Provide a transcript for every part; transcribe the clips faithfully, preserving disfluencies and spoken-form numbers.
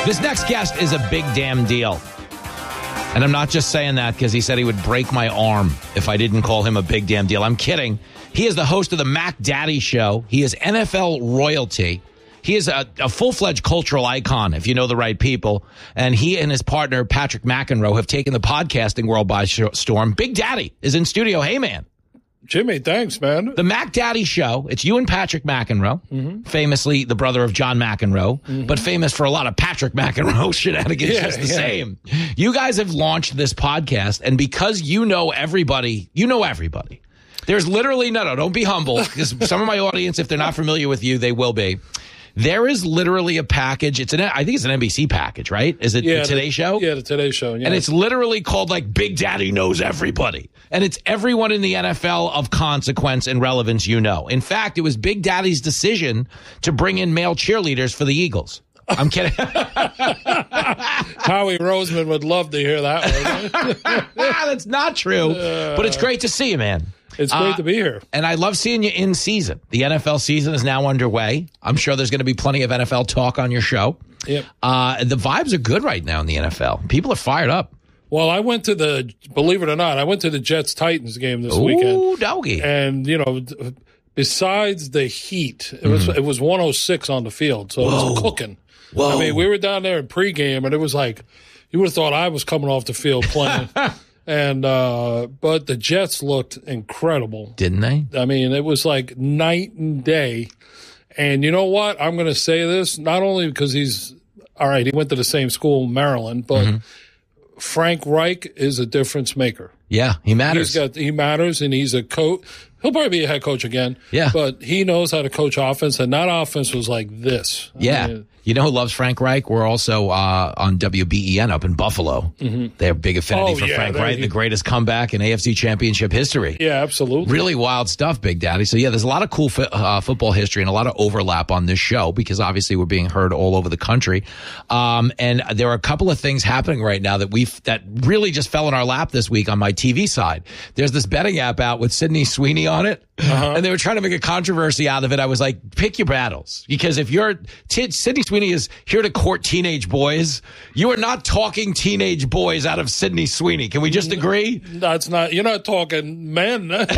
This next guest is a big damn deal. And I'm not just saying that because he said he would break my arm if I didn't call him a big damn deal. I'm kidding. He is the host of the Mac Daddy Show. He is N F L royalty. He is a, a full-fledged cultural icon, if you know the right people. And he and his partner, Patrick McEnroe, have taken the podcasting world by storm. Big Daddy is in studio. Hey, man. Jimmy, thanks, man. The Mac Daddy Show. It's you and Patrick McEnroe, mm-hmm. famously the brother of John McEnroe, mm-hmm. but famous for a lot of Patrick McEnroe shenanigans, yeah, just the yeah. same. You guys have launched this podcast, and because you know everybody, you know everybody. There's literally, no, no, don't be humble, because some of my audience, if they're not familiar with you, they will be. There is literally a package. It's an, I think it's an N B C package, right? Is it yeah, the Today the, Show? Yeah, the Today Show. Yeah. And it's literally called like Big Daddy Knows Everybody. And it's everyone in the N F L of consequence and relevance you know. In fact, it was Big Daddy's decision to bring in male cheerleaders for the Eagles. I'm kidding. Howie Roseman would love to hear that one. That's not true. Uh, but it's great to see you, man. It's great uh, to be here. And I love seeing you in season. The N F L season is now underway. I'm sure there's going to be plenty of N F L talk on your show. Yep. Uh, the vibes are good right now in the N F L. People are fired up. Well, I went to the, believe it or not, I went to the Jets-Titans game this Ooh, weekend. Ooh, doggy. And, you know, besides the heat, it was mm. it was one oh six on the field, so Whoa. It was cooking. Whoa. I mean, we were down there in pregame, and it was like, you would have thought I was coming off the field playing. And, uh, but the Jets looked incredible. Didn't they? I mean, it was like night and day. And you know what? I'm going to say this, not only because he's, all right, he went to the same school in Maryland, but mm-hmm. Frank Reich is a difference maker. Yeah, he matters. He's got, he matters, and he's a coach. He'll probably be a head coach again. Yeah. But he knows how to coach offense, and that offense was like this. Yeah. I mean, you know who loves Frank Reich? We're also uh, on W B E N up in Buffalo. Mm-hmm. They have big affinity oh, for yeah, Frank Reich, the greatest comeback in A F C Championship history. Yeah, absolutely. Really wild stuff, Big Daddy. So, yeah, there's a lot of cool fi- uh, football history and a lot of overlap on this show because, obviously, we're being heard all over the country. Um, and there are a couple of things happening right now that we've that really just fell in our lap this week on my T V side. There's this betting app out with Sydney Sweeney on it. Uh-huh. And they were trying to make a controversy out of it. I was like, pick your battles. Because if you're t- Sydney Sweeney is here to court teenage boys, you are not talking teenage boys out of Sydney Sweeney. Can we just agree? That's not, you're not talking men. You're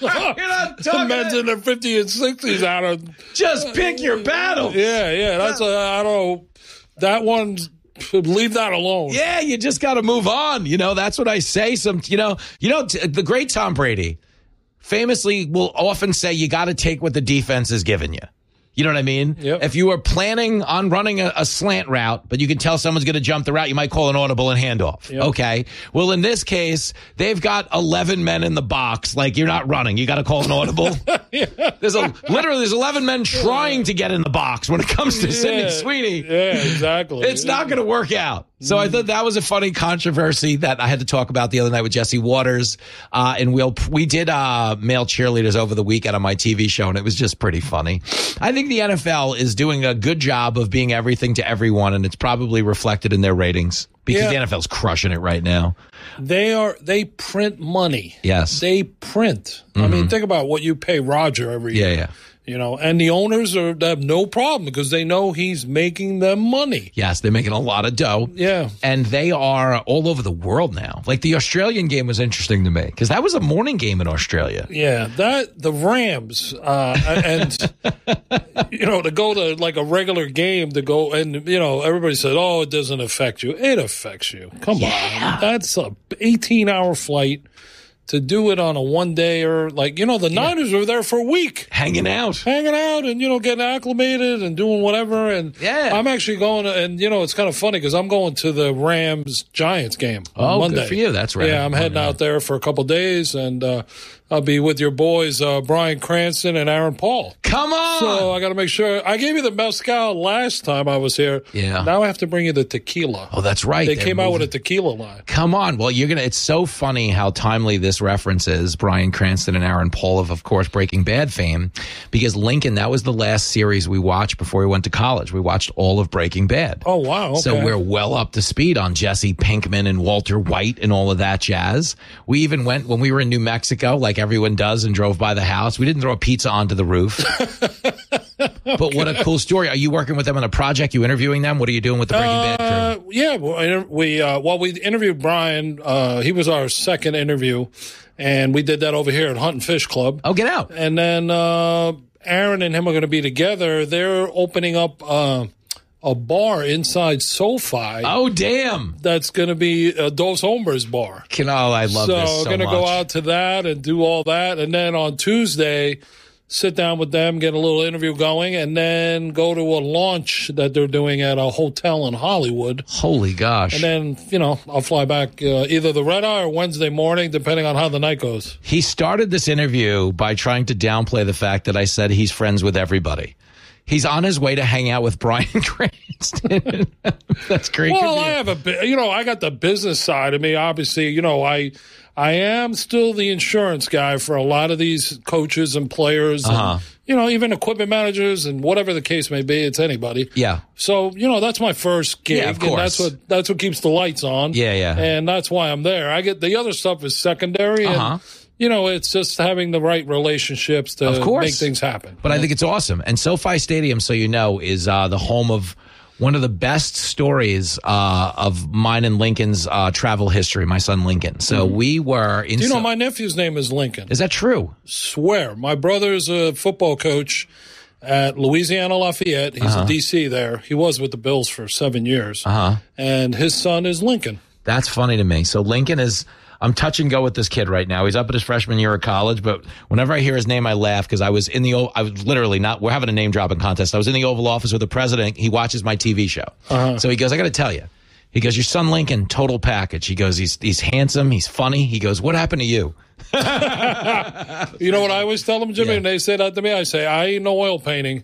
not talking men's in their fifties and sixties out of. Just pick your battles. Yeah, yeah. That's, a, I don't know. That one's. Leave that alone. Yeah, you just got to move on. You know, that's what I say. Some, you know, you know, t- the great Tom Brady famously will often say you got to take what the defense is giving you. You know what I mean? Yep. If you are planning on running a, a slant route, but you can tell someone's going to jump the route, you might call an audible and handoff. Yep. Okay. Well, in this case, they've got eleven men in the box. Like, you're not running. You got to call an audible. yeah. There's a literally there's eleven men trying to get in the box when it comes to yeah. Sydney Sweeney. Yeah, exactly. It's not going to work out. So I thought that was a funny controversy that I had to talk about the other night with Jesse Waters. Uh, and we'll, we did uh, male cheerleaders over the weekend on my T V show, and it was just pretty funny. I think the N F L is doing a good job of being everything to everyone, and it's probably reflected in their ratings because yeah. the N F L's crushing it right now. They are. They print money. Yes. They print. Mm-hmm. I mean, think about what you pay Roger every yeah, year. Yeah. You know, and the owners are have no problem because they know he's making them money. Yes, they're making a lot of dough. Yeah. And they are all over the world now. Like the Australian game was interesting to me because that was a morning game in Australia. Yeah, that the Rams uh, and you know to go to like a regular game to go and you know everybody said, "Oh, it doesn't affect you." It affects you. Come yeah. on, that's a eighteen hour flight. To do it on a one day or like, you know, the Niners yeah. were there for a week. Hanging out. Hanging out and, you know, getting acclimated and doing whatever. And yeah. I'm actually going to, and, you know, it's kind of funny because I'm going to the Rams Giants game on oh, Monday. Good for you. That's right. Yeah, I'm heading oh, out there for a couple of days and uh, I'll be with your boys, uh, Brian Cranston and Aaron Paul. Come on. So I got to make sure. I gave you the mezcal last time I was here. Yeah. Now I have to bring you the tequila. Oh, that's right. They They're came moving. out with a tequila line. Come on. Well, you're going to, it's so funny how timely this reference is. Brian Cranston and Aaron Paul of, of course, Breaking Bad fame, because Lincoln, that was the last series we watched before we went to college. We watched all of Breaking Bad. Oh, wow. Okay. So we're well up to speed on Jesse Pinkman and Walter White and all of that jazz. We even went, when we were in New Mexico, like everyone does and drove by the house. We didn't throw a pizza onto the roof. But okay. What a cool story. Are you working with them on a project? You interviewing them? What are you doing with the Breaking uh, Bad crew? Yeah, well, we, uh, well, we interviewed Brian. Uh, he was our second interview, and we did that over here at Hunt and Fish Club. Oh, get out. And then uh, Aaron and him are going to be together. They're opening up uh, a bar inside SoFi. Oh, damn. That's going to be uh, Dos Hombres bar. Can, oh, I love so this so we're going to go out to that and do all that. And then on Tuesday, sit down with them, get a little interview going, and then go to a launch that they're doing at a hotel in Hollywood. Holy gosh. And then, you know, I'll fly back uh, either the red eye or Wednesday morning, depending on how the night goes. He started this interview by trying to downplay the fact that I said he's friends with everybody. He's on his way to hang out with Bryan Cranston. That's great. Well, I have a, you know, I got the business side of me. Obviously, you know, I, I am still the insurance guy for a lot of these coaches and players, uh-huh. and, you know, even equipment managers and whatever the case may be. It's anybody. Yeah. So, you know, that's my first gig. Yeah, of course. And that's what, that's what keeps the lights on. Yeah, yeah. And that's why I'm there. I get the other stuff is secondary. Uh-huh. And, you know, it's just having the right relationships to of course. make things happen. But I think it's awesome. And SoFi Stadium, so you know, is uh, the home of one of the best stories uh, of mine and Lincoln's uh, travel history, my son Lincoln. So mm-hmm. we were in... Do you know, so- my nephew's name is Lincoln. Is that true? Swear. My brother's a football coach at Louisiana Lafayette. He's uh-huh. a D C there. He was with the Bills for seven years. Uh-huh. And his son is Lincoln. That's funny to me. So Lincoln is... I'm touch and go with this kid right now. He's up at his freshman year of college, but whenever I hear his name, I laugh because I was in the, I was literally not, we're having a name dropping contest. I was in the Oval Office with the president. He watches my T V show. Uh-huh. So he goes, I got to tell you, he goes, your son Lincoln, total package. He goes, he's, he's handsome. He's funny. He goes, what happened to you? You know what I always tell them, Jimmy? Yeah. And they say that to me, I say, I ain't no oil painting.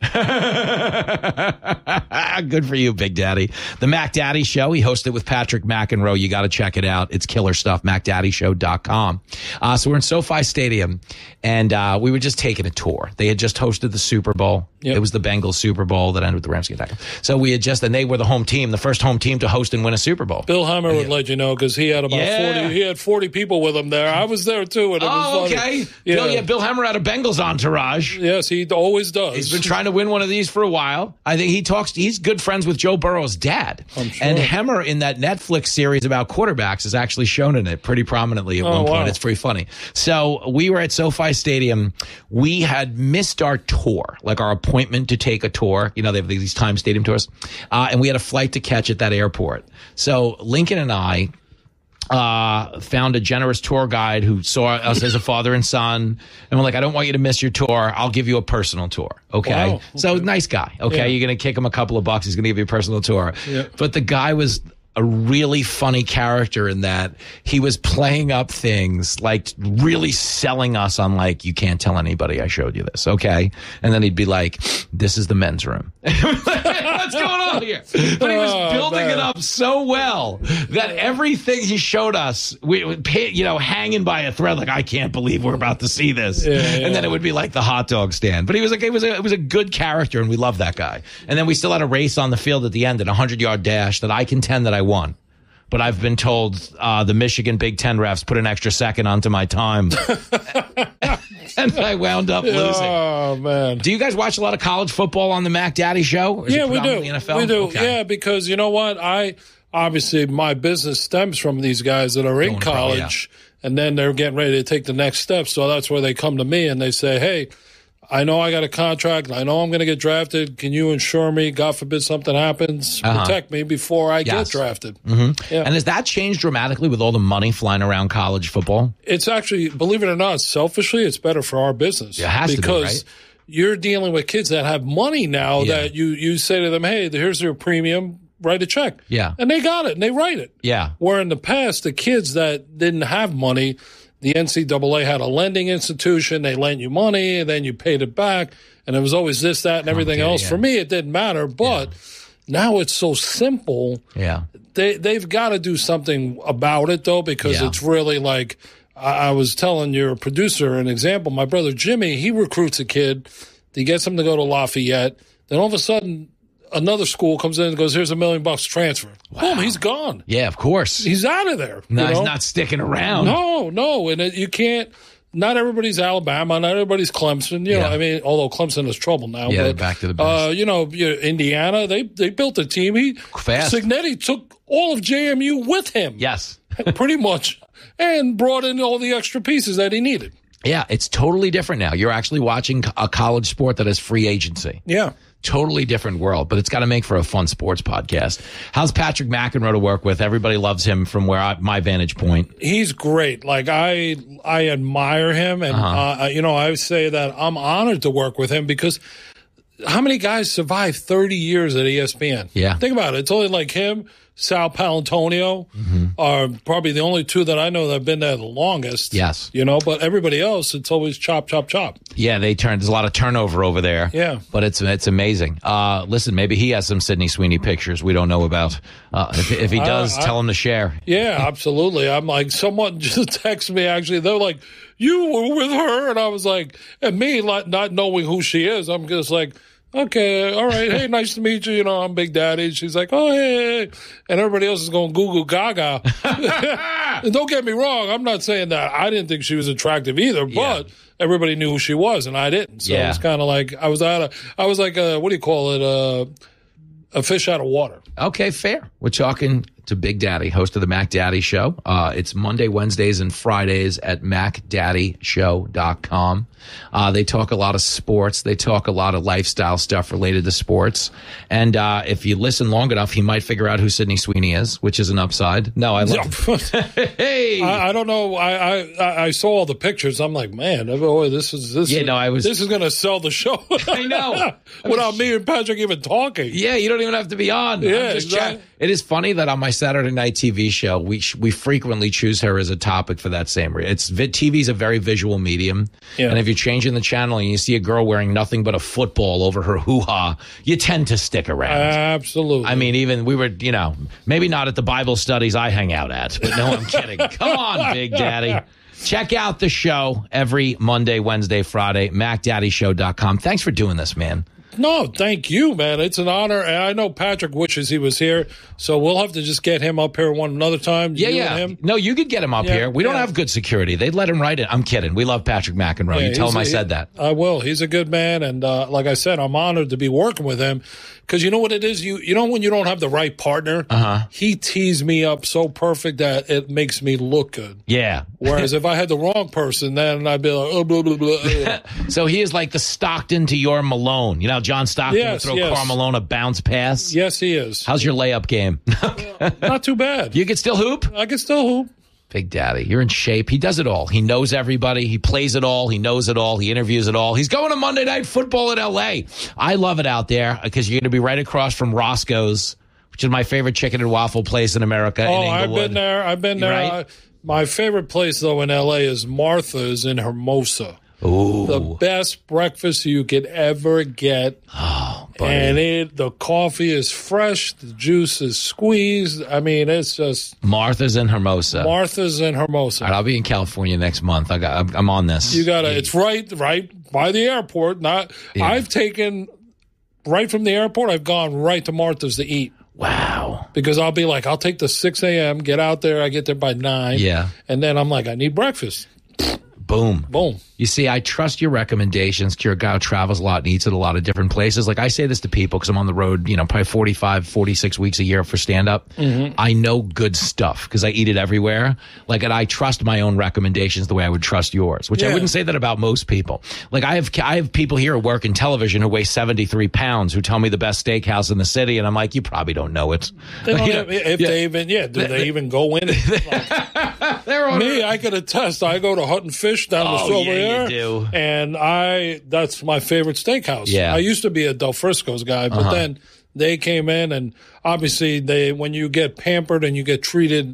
Good for you, Big Daddy. The Mac Daddy Show. He hosted with Patrick McEnroe. You got to check it out. It's killer stuff. mac daddy show dot com. Uh, so we're in SoFi Stadium, and uh, we were just taking a tour. They had just hosted the Super Bowl. Yep. It was the Bengals Super Bowl that ended with the Rams getting attacked. So we had just, and they were the home team, the first home team to host and win a Super Bowl. Bill Hammer would yeah. let you know because he had about yeah. forty. He had forty people with him there. I was there too. And it oh, was okay. Yeah. Bill, yeah, Bill Hammer had a Bengals entourage. Yes, he always does. He's been trying to win one of these for a while. I think he talks. He's good friends with Joe Burrow's dad. I'm sure. And Hammer in that Netflix series about quarterbacks is actually shown in it pretty prominently at oh, one point. Wow. It's pretty funny. So we were at SoFi Stadium. We had missed our tour, like our appointment to take a tour. You know, they have these time stadium tours. Uh, and we had a flight to catch at that airport. So Lincoln and I uh, found a generous tour guide who saw us as a father and son. And we're like, I don't want you to miss your tour. I'll give you a personal tour. Okay. Wow. Okay. So nice guy. Okay. Yeah. You're going to kick him a couple of bucks. He's going to give you a personal tour. Yeah. But the guy was a really funny character in that he was playing up things, like really selling us on like, you can't tell anybody I showed you this. Okay. And then he'd be like, this is the men's room. What's going on here? But he was Oh, building man. it up so well that everything he showed us, we would pay, you know, hanging by a thread, like, I can't believe we're about to see this. Yeah, yeah. And then it would be like the hot dog stand. But he was like, it was a, it was a good character, and we loved that guy. And then we still had a race on the field at the end, an hundred yard dash that I contend that I won. But I've been told uh, the Michigan Big Ten refs put an extra second onto my time. And I wound up losing. Oh, man. Do you guys watch a lot of college football on the Mac Daddy Show? Or is Yeah, it we do. predominantly N F L? We do. Okay. Yeah, because you know what? I obviously my business stems from these guys that are in Going pro, college, and then they're getting ready to take the next step. So that's where they come to me and they say, "Hey, I know I got a contract. I know I'm going to get drafted. Can you insure me? God forbid something happens, Uh-huh. protect me before I Yes. get drafted." Mm-hmm. Yeah. And has that changed dramatically with all the money flying around college football? It's actually, believe it or not, selfishly, it's better for our business. It has to be, because right? you're dealing with kids that have money now Yeah. that you, you say to them, hey, here's your premium, write a check. Yeah. And they got it, and they write it. Yeah. Where in the past, the kids that didn't have money, the N C double A had a lending institution. They lent you money, and then you paid it back. And it was always this, that, and everything Okay, else. yeah. For me, it didn't matter. But now it's so simple. Yeah. They, they've got to do something about it, though, because Yeah. it's really like I, I was telling your producer an example. My brother Jimmy, he recruits a kid. He gets him to go to Lafayette. Then all of a sudden, another school comes in and goes, here's a million bucks transfer. Wow. Boom, he's gone. Yeah, of course. He's out of there. No, you he's know? not sticking around. No, no. And it, you can't not everybody's Alabama, not everybody's Clemson. You Yeah. know, I mean, although Clemson is trouble now. Yeah, but, back to the best. Uh, you know, you know, Indiana, they they built a team. He Fast. Signetti took all of J M U with him. Yes. Pretty much, and brought in all the extra pieces that he needed. Yeah, it's totally different now. You're actually watching a college sport that has free agency. Yeah. Totally different world, but it's got to make for a fun sports podcast. How's Patrick McEnroe to work with? Everybody loves him from where I, my vantage point. He's great. Like I, I admire him, and Uh-huh. uh, you know, I say that I'm honored to work with him because how many guys survive thirty years at E S P N? Yeah. Think about it. It's only like him, Sal Palantonio, are probably the only two that I know that have been there the longest. Yes. You know, but everybody else, it's always chop, chop, chop. Yeah, they turned. There's a lot of turnover over there. Yeah. but it's it's amazing. Uh, listen, maybe he has some Sydney Sweeney pictures we don't know about. Uh, if, if he does, I- tell him to share. Yeah, absolutely. I'm like, someone just texted me, actually. They're like, you were with her? And I was like, and me not, not knowing who she is, I'm just like, okay, all right. Hey, nice to meet you. You know, I'm Big Daddy. She's like, oh, hey, hey. And everybody else is going Goo Goo Gaga. And don't get me wrong. I'm not saying that I didn't think she was attractive either, Yeah. but everybody knew who she was and I didn't. So Yeah. it's kind of like, I was out of, I was like, a, what do you call it? Uh, a fish out of water. Okay, fair. We're talking to Big Daddy, host of the Mac Daddy Show. Uh, it's Monday, Wednesdays, and Fridays at mac daddy show dot com. Uh, they talk a lot of sports. They talk a lot of lifestyle stuff related to sports. And uh, if you listen long enough, he might figure out who Sydney Sweeney is, which is an upside. No, I love Hey! I, I don't know. I, I I saw all the pictures. I'm like, man, boy, this is this. Yeah, is, no, I was- This is going to sell the show. I know. Without me and Patrick even talking. Yeah, you don't even have to be on. Yeah, I'm just exactly. chat- It is funny that on my Saturday night T V show, we sh- we frequently choose her as a topic for that same reason. It's vi- T V is a very visual medium, Yeah. and if you're changing the channel and you see a girl wearing nothing but a football over her hoo ha, you tend to stick around. Absolutely. I mean, even we were, you know, maybe not at the Bible studies I hang out at, but no, I'm kidding. Come on, Big Daddy. Check out the show every Monday, Wednesday, Friday, mac daddy show dot com. Thanks for doing this, man. No, thank you, man. It's an honor. And I know Patrick wishes he was here, so we'll have to just get him up here one another time. Yeah, you yeah. And him. No, you could get him up Yeah, here. We don't yeah. have good security. They'd let him right in. I'm kidding. We love Patrick McEnroe. Yeah, you tell he's him I a- said that. I will. He's a good man, and uh, like I said, I'm honored to be working with him because you know what it is. You you know when you don't have the right partner, uh-huh. He tees me up so perfect that it makes me look good. Yeah. Whereas if I had the wrong person, then I'd be like, oh, blah, blah, blah. So he is like the Stockton to your Malone. You know, how John Stockton Yes, would throw yes. Karl Malone a bounce pass. Yes, he is. How's your layup game? Not too bad. You can still hoop? I can still hoop. Big Daddy, you're in shape. He does it all. He knows everybody. He plays it all. He knows it all. He interviews it all. He's going to Monday Night Football in L A. I love it out there because you're going to be right across from Roscoe's, which is my favorite chicken and waffle place in America. Oh, in I've Inglewood. been there. I've been there. Right? I, my favorite place, though, in L A is Martha's in Hermosa. Ooh. The best breakfast you could ever get. Oh, buddy. And it, the coffee is fresh. The juice is squeezed. I mean, it's just Martha's in Hermosa. Martha's in Hermosa. All right, I'll be in California next month. I got. I'm, I'm on this. You got to, it's right, right by the airport. Not, Yeah. I've taken, right from the airport, I've gone right to Martha's to eat. Wow. Because I'll be like, I'll take the six a.m., get out there, I get there by nine. Yeah. And then I'm like, I need breakfast. Boom. Boom. You see, I trust your recommendations. You're a guy who travels a lot and eats at a lot of different places. Like I say this to people because I'm on the road, you know, probably forty-five, forty-six weeks a year for stand-up. Mm-hmm. I know good stuff because I eat it everywhere. Like, and I trust my own recommendations the way I would trust yours, which I Yeah. wouldn't say that about most people. Like I have, I have people here who work in television who weigh seventy-three pounds who tell me the best steakhouse in the city. And I'm like, you probably don't know it. They don't You know, have- if yeah. they even, yeah, do they even go in it? They're on Me, I could attest. I go to Hutton Fish down the Oh, street over yeah, you here, do. and I that's my favorite steakhouse. Yeah. I used to be a Del Frisco's guy, but Uh-huh. then they came in, and obviously they when you get pampered and you get treated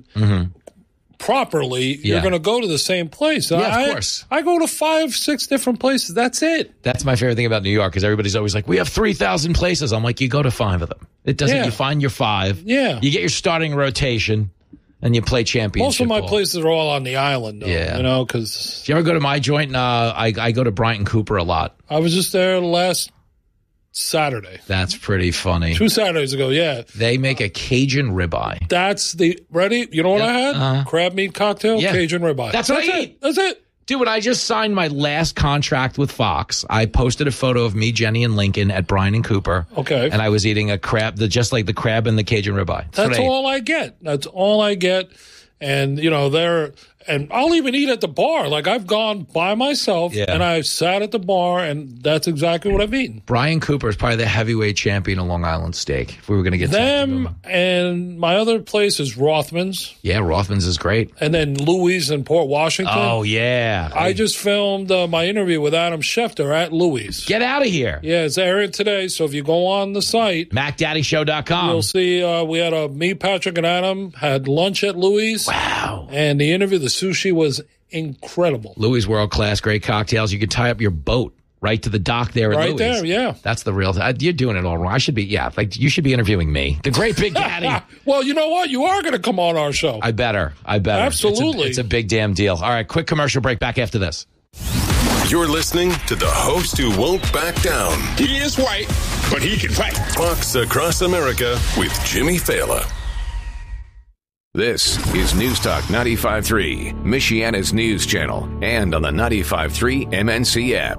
properly, Yeah. you're going to go to the same place. Yeah, of I, course. I go to five, six different places. That's it. That's my favorite thing about New York because everybody's always like, we have three thousand places. I'm like, you go to five of them. It doesn't, Yeah. you find your five. Yeah. You get your starting rotation and you play championship. Most of my ball. places are all on the island, though. Yeah. You know, because Do you ever go to my joint? Uh, I, I go to Bryant Cooper a lot. I was just there last Saturday. That's pretty funny. Two Saturdays ago, yeah. They make a Cajun ribeye. That's the ready. You know what I had? uh-huh. Crab meat cocktail, Yeah. Cajun ribeye. That's what I it. eat. That's it. Dude, when I just signed my last contract with Fox, I posted a photo of me, Jenny, and Lincoln at Bryan and Cooper. Okay. And I was eating a crab, the, just like the crab and the Cajun ribeye. That's, That's I all I get. That's all I get. And, you know, they're, and I'll even eat at the bar. Like, I've gone by myself, Yeah. and I've sat at the bar, and that's exactly what I've eaten. Bryan Cooper is probably the heavyweight champion of Long Island steak, if we were going to get Them, and my other place is Rothman's. Yeah, Rothman's is great. And then Louis in Port Washington. Oh, yeah. I just filmed uh, my interview with Adam Schefter at Louis. Get out of here. Yeah, it's airing today, so if you go on the site, Mac Daddy Show dot com. you'll see uh, we had a, me, Patrick, and Adam had lunch at Louis. Wow. And the interview, the sushi was incredible. Louis world class, great cocktails. You could tie up your boat right to the dock there at Right Louis. there, yeah. That's the real. Uh, you're doing it all wrong. I should be. Yeah, like you should be interviewing me, the great Big Daddy. Well, you know what? You are going to come on our show. I better. I better. Absolutely. It's a, it's a big damn deal. All right, quick commercial break. Back after this. You're listening to the host who won't back down. He is white, but he can fight. Fox Across America with Jimmy Fallon. This is News Talk ninety-five point three, Michiana's news channel, and on the ninety-five point three M N C app.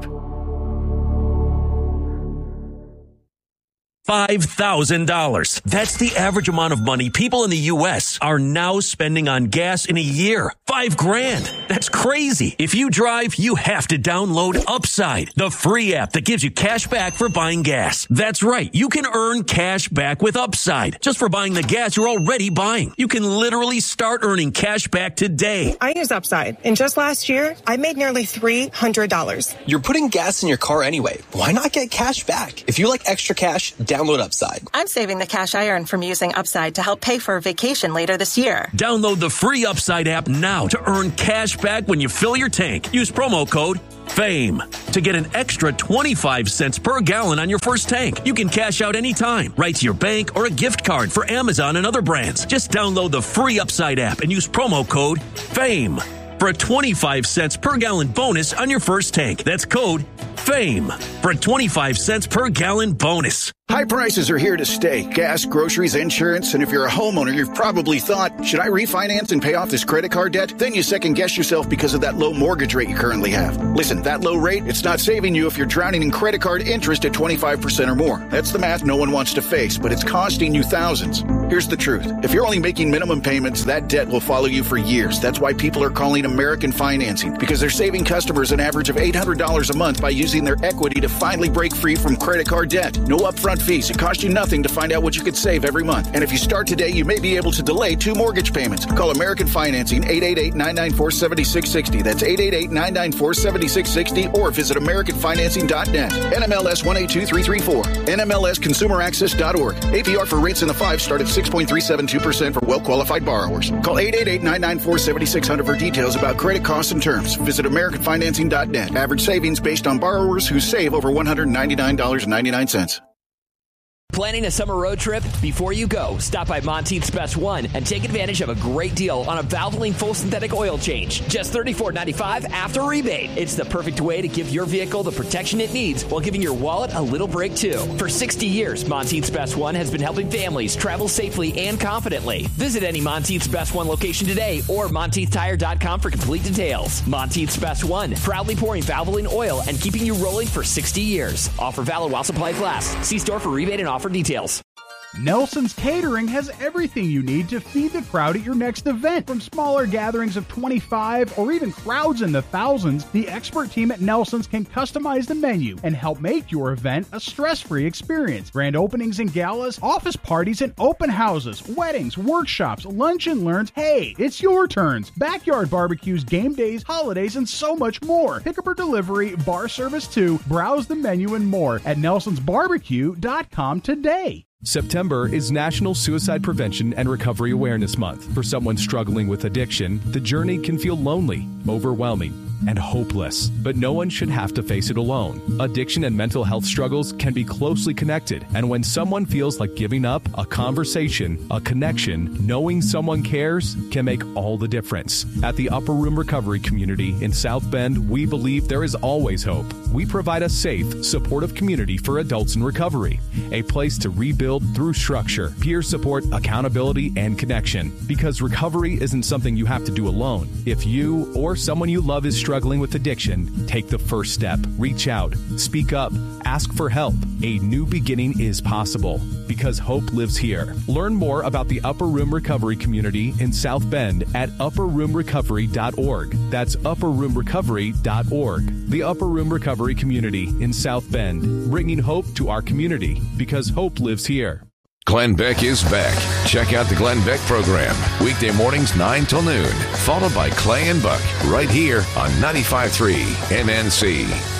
five thousand dollars. That's the average amount of money people in the U S are now spending on gas in a year. Five grand. That's crazy. If you drive, you have to download Upside, the free app that gives you cash back for buying gas. That's right. You can earn cash back with Upside just for buying the gas you're already buying. You can literally start earning cash back today. I use Upside, and just last year, I made nearly three hundred dollars. You're putting gas in your car anyway. Why not get cash back? If you like extra cash, download Upside. I'm saving the cash I earn from using Upside to help pay for a vacation later this year. Download the free Upside app now to earn cash back when you fill your tank. Use promo code FAME to get an extra twenty-five cents per gallon on your first tank. You can cash out anytime, right to your bank or a gift card for Amazon and other brands. Just download the free Upside app and use promo code FAME for a twenty-five cents per gallon bonus on your first tank. That's code FAME for a twenty-five cents per gallon bonus. High prices are here to stay. Gas, groceries, insurance, and if you're a homeowner, you've probably thought, should I refinance and pay off this credit card debt? Then you second guess yourself because of that low mortgage rate you currently have. Listen, that low rate, it's not saving you if you're drowning in credit card interest at twenty-five percent or more. That's the math no one wants to face, but it's costing you thousands. Here's the truth. If you're only making minimum payments, that debt will follow you for years. That's why people are calling American Financing, because they're saving customers an average of eight hundred dollars a month by using their equity to finally break free from credit card debt. No upfront fees. It costs you nothing to find out what you could save every month. And if you start today, you may be able to delay two mortgage payments. Call American Financing, eight eight eight, nine nine four, seven six six zero. That's eight eight eight, nine nine four, seven six six zero, or visit American Financing dot net. N M L S one eight two three three four. N M L S Consumer Access dot org. A P R for rates in the five start at six point three seven two percent for well-qualified borrowers. Call eight eight eight, nine nine four, seven six zero zero for details about credit costs and terms. Visit American Financing dot net. Average savings based on borrowers who save over one hundred ninety-nine dollars and ninety-nine cents. Planning a summer road trip? Before you go, stop by Monteith's Best One and take advantage of a great deal on a Valvoline full synthetic oil change. Just thirty-four ninety-five after rebate. It's the perfect way to give your vehicle the protection it needs while giving your wallet a little break too. For sixty years, Monteith's Best One has been helping families travel safely and confidently. Visit any Monteith's Best One location today or Monteith Tire dot com for complete details. Monteith's Best One, proudly pouring Valvoline oil and keeping you rolling for sixty years. Offer valid while supplies last. See store for rebate and offer details. Nelson's Catering has everything you need to feed the crowd at your next event. From smaller gatherings of twenty-five or even crowds in the thousands, the expert team at Nelson's can customize the menu and help make your event a stress-free experience. Grand openings and galas, office parties and open houses, weddings, workshops, lunch and learns. Hey, it's your turns. Backyard barbecues, game days, holidays, and so much more. Pickup or delivery, bar service too. Browse the menu and more at nelsons barbecue dot com today. September is National Suicide Prevention and Recovery Awareness Month. For someone struggling with addiction, the journey can feel lonely, overwhelming, and hopeless. But no one should have to face it alone. Addiction and mental health struggles can be closely connected, and when someone feels like giving up, a conversation, a connection, knowing someone cares can make all the difference. At the Upper Room Recovery Community in South Bend, we believe there is always hope. We provide a safe, supportive community for adults in recovery, a place to rebuild through structure, peer support, accountability, and connection. Because recovery isn't something you have to do alone. If you or someone you love is struggling with addiction, take the first step. Reach out. Speak up. Ask for help. A new beginning is possible because hope lives here. Learn more about the Upper Room Recovery community in South Bend at upper room recovery dot org. That's upper room recovery dot org. The Upper Room Recovery community in South Bend, bringing hope to our community because hope lives here. Glenn Beck is back. Check out the Glenn Beck program. Weekday mornings nine till noon. Followed by Clay and Buck right here on ninety-five point three M N C.